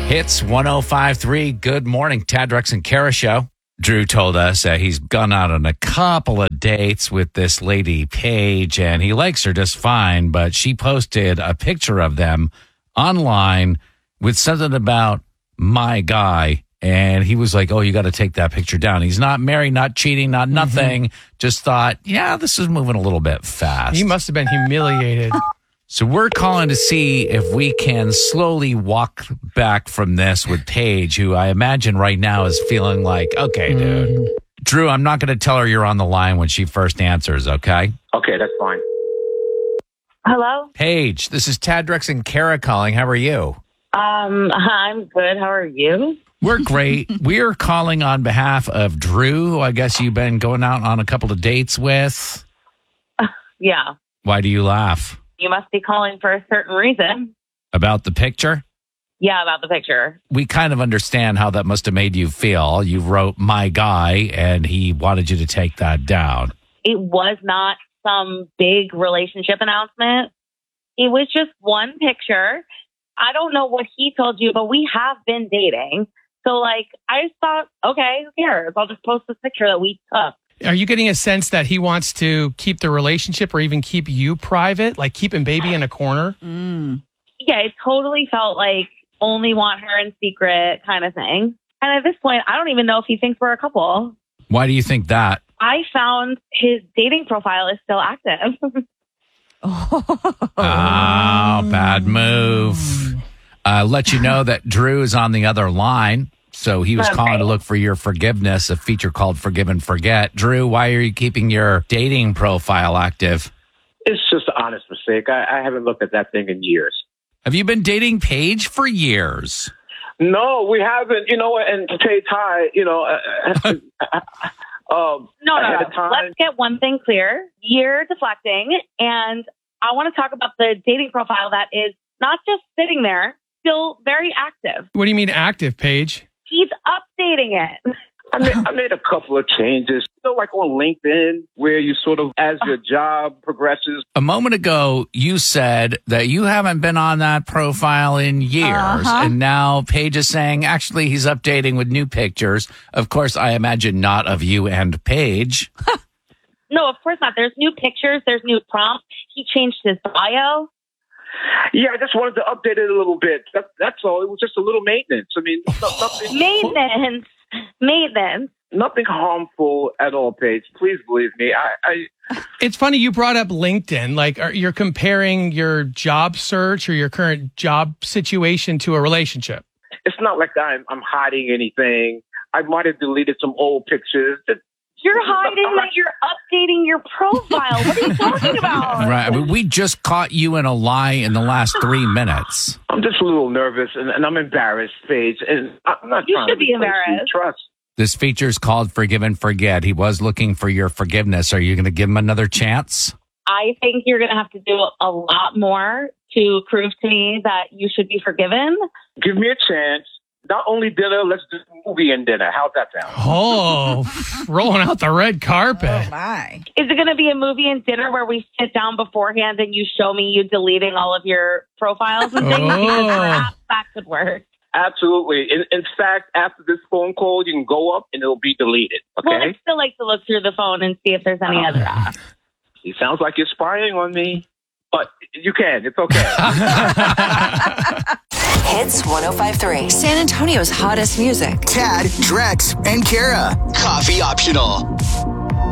Hits 105.3. Good morning, Tad, Drex, and Kara show. Drew told us that he's gone out on a couple of dates with this lady, Paige, and he likes her just fine, but she posted a picture of them online with something about my guy, and he was like, oh, you got to take that picture down. He's not married, not cheating, not nothing. Just thought, yeah, this is moving a little bit fast. He must have been humiliated. So we're calling to see if we can slowly walk back from this with Paige, who I imagine right now is feeling like, okay, dude. Drew, I'm not going to tell her you're on the line when she first answers, okay? Okay, that's fine. Hello? Paige, this is Tad, Drex, and Kara calling. How are you? I'm good. How are you? We're great. We're calling on behalf of Drew, who I guess you've been going out on a couple of dates with. Yeah. Why do you laugh? You must be calling for a certain reason. About the picture? Yeah, about the picture. We kind of understand how that must have made you feel. You wrote my guy, and he wanted you to take that down. It was not some big relationship announcement. It was just one picture. I don't know what he told you, but we have been dating. So, I just thought, okay, who cares? I'll just post this picture that we took. Are you getting a sense that he wants to keep the relationship or even keep you private? Like keeping baby in a corner? Yeah, it totally felt like only want her in secret kind of thing. And at this point, I don't even know if he thinks we're a couple. Why do you think that? I found his dating profile is still active. Oh, bad move. Let you know that Drew is on the other line. So he was calling to look for your forgiveness, a feature called Forgive and Forget. Drew, why are you keeping your dating profile active? It's just an honest mistake. I haven't looked at that thing in years. Have you been dating Paige for years? No, we haven't. You know, and to say Ty, No. Let's get one thing clear. You're deflecting, and I want to talk about the dating profile that is not just sitting there, still very active. What do you mean active, Paige? He's updating it. I made a couple of changes, like on LinkedIn, where you sort of, as your job progresses. A moment ago, you said that you haven't been on that profile in years. And now Paige is saying, actually, he's updating with new pictures. Of course, I imagine not of you and Paige. No, of course not. There's new pictures. There's new prompts. He changed his bio. Yeah, I just wanted to update it a little bit. That's all. It was just a little maintenance. I mean, nothing. Maintenance. Nothing harmful at all, Paige. Please believe me. It's funny you brought up LinkedIn. You're comparing your job search or your current job situation to a relationship. It's not like I'm hiding anything. I might have deleted some old pictures. You're hiding that you're updating your profile. What are you talking about? Right. I mean, we just caught you in a lie in the last 3 minutes. I'm just a little nervous and I'm embarrassed, Paige. And I'm not You trying should to be embarrassed. Trust. This feature is called Forgive and Forget. He was looking for your forgiveness. Are you going to give him another chance? I think you're going to have to do a lot more to prove to me that you should be forgiven. Give me a chance. Not only dinner, let's do a movie and dinner. How's that sound? Oh, rolling out the red carpet. Oh, my. Is it going to be a movie and dinner where we sit down beforehand and you show me you deleting all of your profiles and things? Because perhaps that could work. Absolutely. In fact, after this phone call, you can go up and it'll be deleted. Okay? Well, I'd still like to look through the phone and see if there's any other apps. It sounds like you're spying on me, but you can. It's okay. Hits 105.3. San Antonio's hottest music. Tad, Drex, and Kara. Coffee optional.